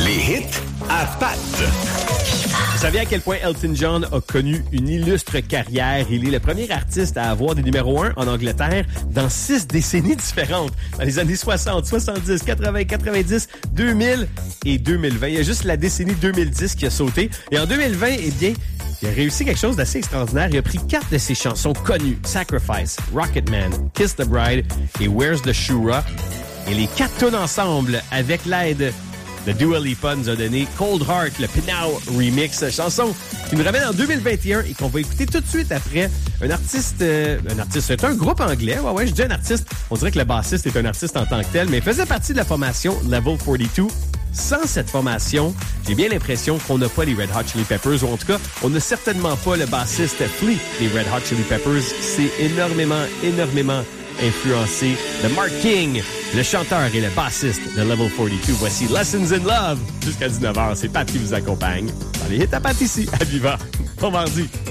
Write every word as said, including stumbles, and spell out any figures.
Les hits à Pat. Vous savez à quel point Elton John a connu une illustre carrière? Il est le premier artiste à avoir des numéros un en Angleterre dans six décennies différentes. Dans les années soixante, soixante-dix, quatre-vingts, quatre-vingt-dix, deux mille et deux mille vingt. Il y a juste la décennie deux mille dix qui a sauté. Et en deux mille vingt, eh bien, il a réussi quelque chose d'assez extraordinaire. Il a pris quatre de ses chansons connues, Sacrifice, Rocketman, Kiss the Bride et Where's the Shura. Et les quatre tunes ensemble, avec l'aide de Dua Lipa, nous a donné Cold Heart, le Pinau Remix, chanson qui nous ramène en deux mille vingt et un et qu'on va écouter tout de suite après. Un artiste, euh, un artiste, c'est un groupe anglais. Ouais, ouais, je dis un artiste. On dirait que le bassiste est un artiste en tant que tel, mais il faisait partie de la formation Level quarante-deux. Sans cette formation, j'ai bien l'impression qu'on n'a pas les Red Hot Chili Peppers, ou en tout cas, on n'a certainement pas le bassiste Flea des Red Hot Chili Peppers. C'est énormément, énormément influencé de Mark King, le chanteur et le bassiste de Level quarante-deux. Voici Lessons in Love. Jusqu'à dix-neuf heures, c'est Pat qui vous accompagne dans les hits à Pat ici, à Viva. Bon mardi.